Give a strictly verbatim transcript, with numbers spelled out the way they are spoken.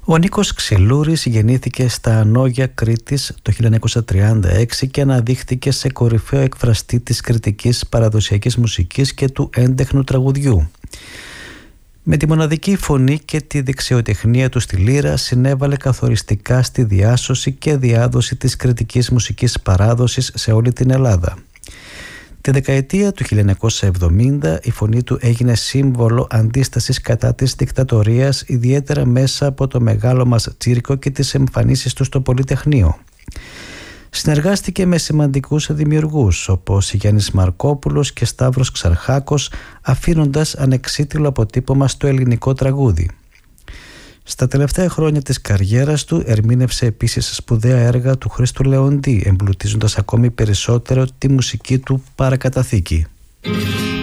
Ο Νίκος Ξυλούρης γεννήθηκε στα Ανόγια Κρήτης το χίλια εννιακόσια τριάντα έξι και αναδείχθηκε σε κορυφαίο εκφραστή της κρητικής παραδοσιακής μουσικής και του έντεχνου τραγουδιού. Με τη μοναδική φωνή και τη δεξιοτεχνία του στη λύρα συνέβαλε καθοριστικά στη διάσωση και διάδοση της κρητικής μουσικής παράδοσης σε όλη την Ελλάδα. Τη δεκαετία του χίλια εννιακόσια εβδομήντα η φωνή του έγινε σύμβολο αντίστασης κατά της δικτατορίας, ιδιαίτερα μέσα από το μεγάλο μας τσίρκο και τις εμφανίσεις του στο Πολυτεχνείο. Συνεργάστηκε με σημαντικούς δημιουργούς όπως Γιάννης Μαρκόπουλος και Σταύρος Ξαρχάκος, αφήνοντας ανεξίτηλο αποτύπωμα στο ελληνικό τραγούδι. Στα τελευταία χρόνια της καριέρας του ερμήνευσε επίσης σπουδαία έργα του Χρήστου Λεοντή, εμπλουτίζοντας ακόμη περισσότερο τη μουσική του παρακαταθήκη.